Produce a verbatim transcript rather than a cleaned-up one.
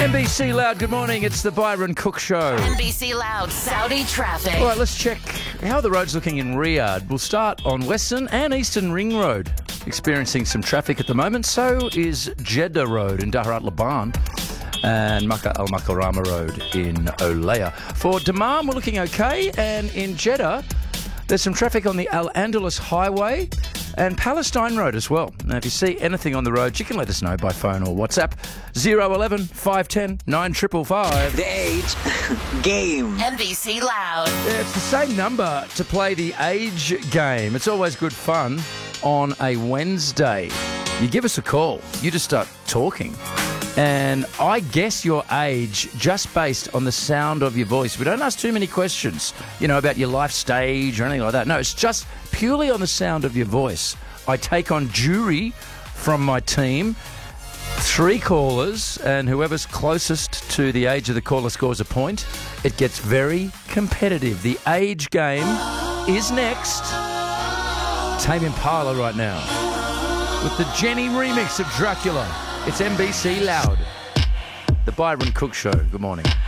M B C Loud, good morning. It's the Byron Cook Show. M B C Loud, Saudi traffic. All right, let's check how the road's looking in Riyadh. We'll start on Western and Eastern Ring Road. Experiencing some traffic at the moment. So is Jeddah Road in Daharat Laban and Makkah Al Makarama Road in Olaya. For Dammam, we're looking okay. And in Jeddah, there's some traffic on the Al Andalus Highway and Palestine Road as well. Now, if you see anything on the road, you can let us know by phone or WhatsApp. zero one one, five one zero, nine five five five. The Age Game. M B C Loud. It's the same number to play the age game. It's always good fun on a Wednesday. You give us a call. You just start talking. And I guess your age just based on the sound of your voice. We don't ask too many questions, you know, about your life stage or anything like that. No, it's just purely on the sound of your voice. I take on jury from my team, three callers, and whoever's closest to the age of the caller scores a point. It gets very competitive. The age game is next. Tame Impala right now with the Jenny remix of Dracula. It's M B C Loud. The Byron Cook Show. Good morning.